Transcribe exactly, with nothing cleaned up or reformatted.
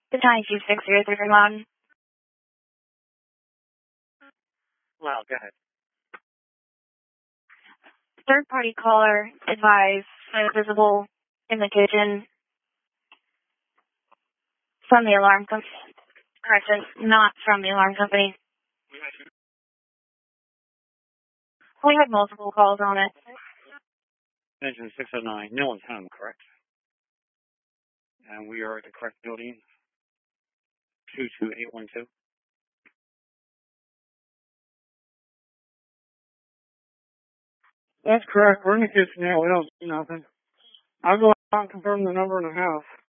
The nine two six zero three three Loud. Loud, go ahead. Third party caller advised no visible in the kitchen from the alarm company. Correction, not from the alarm company. We had multiple calls on it. Engine six oh nine, no one's home, correct? And we are at the correct building, two two eight one two. That's correct. We're in the kitchen now. We don't see nothing. I'll go out and confirm the number in the house.